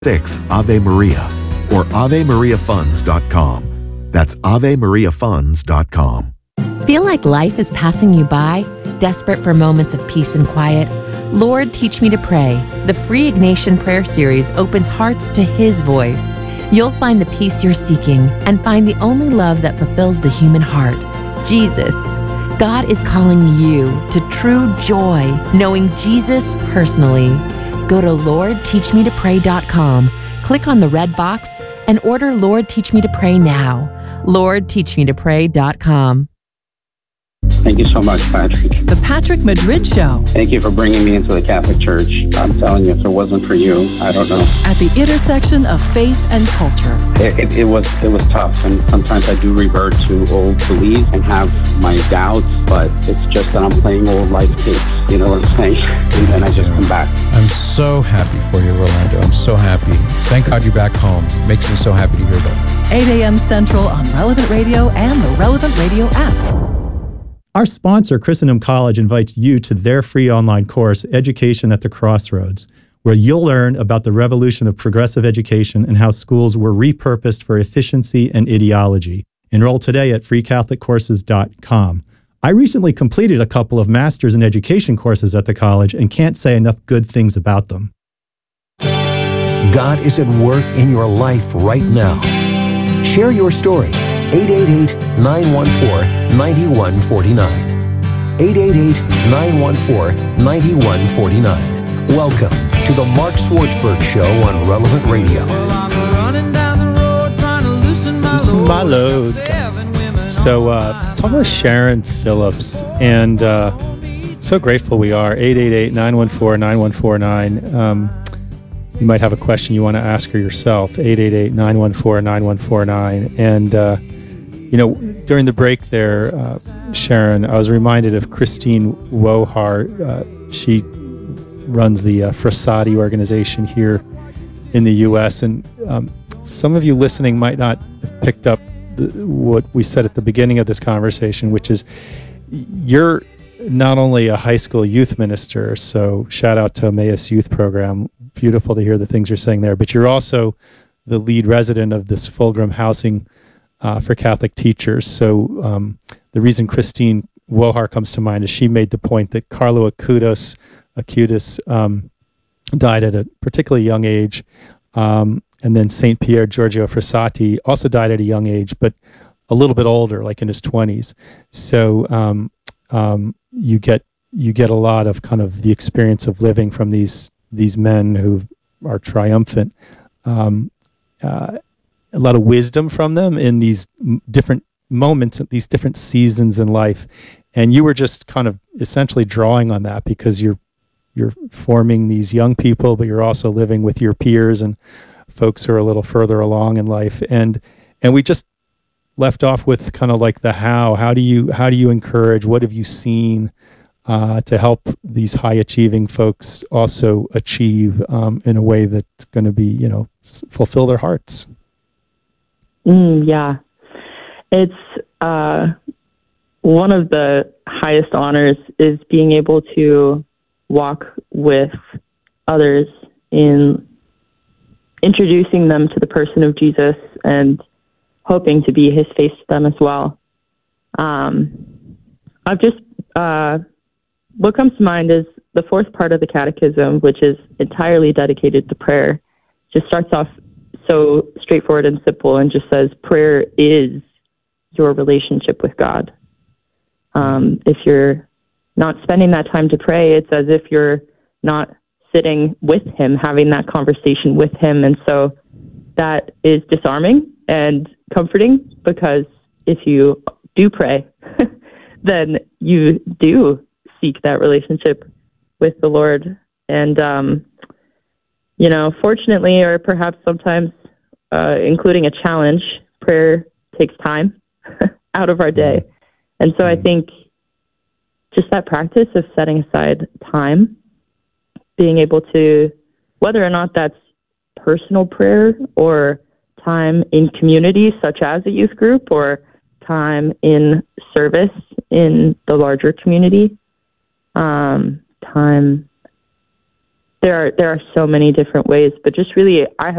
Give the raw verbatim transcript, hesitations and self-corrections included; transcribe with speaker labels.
Speaker 1: six Ave Maria or ave maria funds dot com. That's ave maria funds dot com.
Speaker 2: Feel like life is passing you by? Desperate for moments of peace and quiet? Lord, Teach Me to Pray. The free Ignatian Prayer Series opens hearts to His voice. You'll find the peace you're seeking and find the only love that fulfills the human heart, Jesus. God is calling you to true joy, knowing Jesus personally. Go to lord teach me to pray dot com, click on the red box, and order Lord Teach Me to Pray now. lord teach me to pray dot com.
Speaker 3: Thank you so much, Patrick.
Speaker 4: The Patrick Madrid Show.
Speaker 3: Thank you for bringing me into the Catholic Church. I'm telling you, if it wasn't for you, I don't know.
Speaker 4: At the intersection of faith and culture.
Speaker 3: It, it, it was it was tough, and sometimes I do revert to old beliefs and have my doubts, but it's just that I'm playing old life tapes, you know what I'm saying? And then I just come back.
Speaker 5: I'm so happy for you, Rolando. I'm so happy. Thank God you're back home. Makes me so happy to hear that.
Speaker 4: eight a.m. Central on Relevant Radio and the Relevant Radio app.
Speaker 6: Our sponsor, Christendom College, invites you to their free online course, Education at the Crossroads, where you'll learn about the revolution of progressive education and how schools were repurposed for efficiency and ideology. Enroll today at free catholic courses dot com. I recently completed a couple of Masters in Education courses at the college and can't say enough good things about them.
Speaker 7: God is at work in your life right now. Share your story. eight eight eight, nine one four, nine one four nine. eight eight eight, nine one four, nine one four nine. Welcome to the Mark Swartzberg Show on Relevant Radio.
Speaker 6: Loosen my load. So, uh, talk about Sharon Phillips, and uh, so grateful we are. eight eight eight, nine one four, nine one four nine. Um, you might have a question you want to ask her yourself. eight eight eight, nine one four, nine one four nine. And, uh, you know, during the break there, uh, Sharon, I was reminded of Christine Wohar. Uh, she runs the uh, Frassati organization here in the U S, and um, some of you listening might not have picked up the, what we said at the beginning of this conversation, which is you're not only a high school youth minister, so shout out to Emmaus Youth Program. Beautiful to hear the things you're saying there, but you're also the lead resident of this Fulgrim Housing Uh, for Catholic teachers. So um, the reason Christine Wohar comes to mind is she made the point that Carlo Acutis, Acutis um, died at a particularly young age, um, and then Saint Pier Giorgio Frassati also died at a young age, but a little bit older, like in his twenties. So um, um, you get you get a lot of kind of the experience of living from these these men who are triumphant. Um, uh, a lot of wisdom from them in these m- different moments, these different seasons in life. And you were just kind of essentially drawing on that because you're you're forming these young people, but you're also living with your peers and folks who are a little further along in life. And and we just left off with kind of like the how. How do you how do you encourage? What have you seen uh, to help these high achieving folks also achieve um, in a way that's going to be, you know, s- fulfill their hearts?
Speaker 8: Mm, yeah, it's uh, one of the highest honors is being able to walk with others in introducing them to the person of Jesus and hoping to be his face to them as well. Um, I've just, uh, what comes to mind is the fourth part of the catechism, which is entirely dedicated to prayer. Just starts off so straightforward and simple and just says prayer is your relationship with God. Um, if you're not spending that time to pray, it's as if you're not sitting with him, having that conversation with him. And so that is disarming and comforting, because if you do pray, then you do seek that relationship with the Lord. And, um, you know, fortunately, or perhaps sometimes uh, including a challenge, prayer takes time out of our day. And so I think just that practice of setting aside time, being able to, whether or not that's personal prayer or time in community, such as a youth group, or time in service in the larger community, um, time there are there are so many different ways, but just really, I have